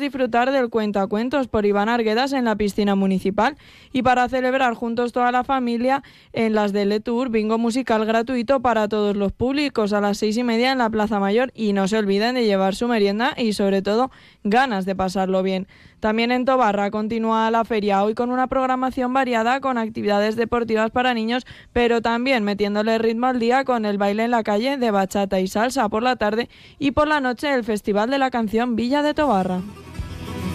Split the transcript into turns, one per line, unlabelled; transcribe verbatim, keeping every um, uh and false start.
disfrutar del Cuentacuentos por Iván Arguedas en la piscina municipal. Y para celebrar juntos toda la familia, en las de Letour, bingo musical gratuito para todos los públicos a las seis y media en la Plaza Mayor. Y no se olviden de llevar su merienda y sobre todo ganas de pasarlo bien. También en Tobarra continúa la feria hoy con una programación variada con actividades deportivas para niños, pero también metiéndole ritmo al día con el baile en la calle de bachata y salsa por la tarde y por la noche el Festival de la Canción Villa de Tobarra.